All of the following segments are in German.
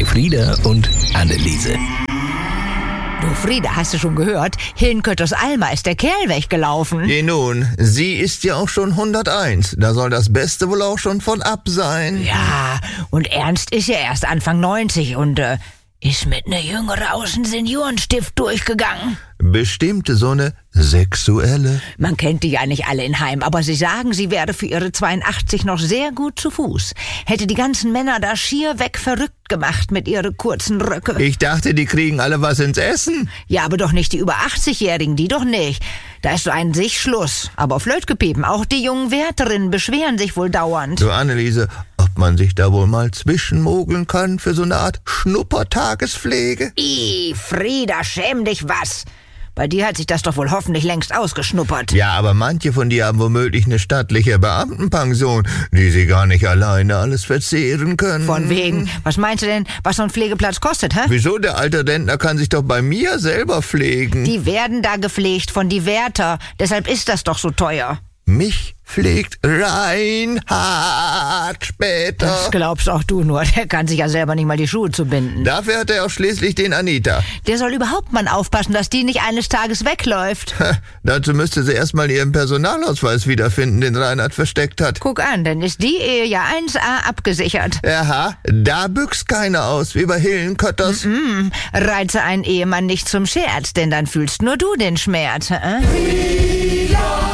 Frieda und Anneliese. Du, Frieda, hast du schon gehört? Hillenkötters Alma ist der Kerl weggelaufen. Je nun, sie ist ja auch schon 101. Da soll das Beste wohl auch schon von ab sein. Ja, und Ernst ist ja erst Anfang 90 und ist mit einer Jüngere aus dem Seniorenstift durchgegangen. Bestimmt so eine sexuelle. Man kennt die ja nicht alle in Heim, aber sie sagen, sie wäre für ihre 82 noch sehr gut zu Fuß. Hätte die ganzen Männer da schier weg verrückt gemacht mit ihren kurzen Röcke. Ich dachte, die kriegen alle was ins Essen. Ja, aber doch nicht die über 80-Jährigen, die doch nicht. Da ist so ein sich Schluss. Aber Flötgepiepen, auch die jungen Wärterinnen beschweren sich wohl dauernd. Du, Anneliese, ob man sich da wohl mal zwischenmogeln kann für so eine Art Schnuppertagespflege? Frieda, schäm dich was. Bei dir hat sich das doch wohl hoffentlich längst ausgeschnuppert. Ja, aber manche von dir haben womöglich eine stattliche Beamtenpension, die sie gar nicht alleine alles verzehren können. Von wegen. Was meinst du denn, was so ein Pflegeplatz kostet, hä? Wieso? Der alte Rentner kann sich doch bei mir selber pflegen. Die werden da gepflegt von die Wärter. Deshalb ist das doch so teuer. Mich pflegt Reinhard später. Das glaubst auch du nur. Der kann sich ja selber nicht mal die Schuhe zubinden. Dafür hat er auch schließlich den Anita. Der soll überhaupt mal aufpassen, dass die nicht eines Tages wegläuft. Dazu müsste sie erstmal ihren Personalausweis wiederfinden, den Reinhard versteckt hat. Guck an, dann ist die Ehe ja 1A abgesichert. Aha, da büchst keiner aus, wie bei Hillenkötters. Reize einen Ehemann nicht zum Scherz, denn dann fühlst nur du den Schmerz.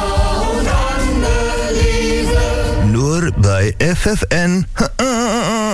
Nur bei FFN.